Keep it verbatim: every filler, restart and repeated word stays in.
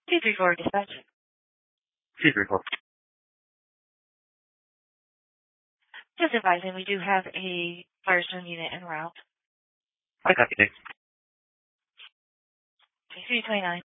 two three four dispatch. two three four. Just advising, we do have a Firestone unit en route. I copy, thanks. three twenty-nine.